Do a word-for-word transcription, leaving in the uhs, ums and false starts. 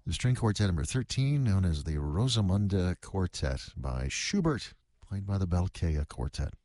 The string quartet number thirteen, known as the Rosamunde Quartet by Schubert, played by the Belkea Quartet.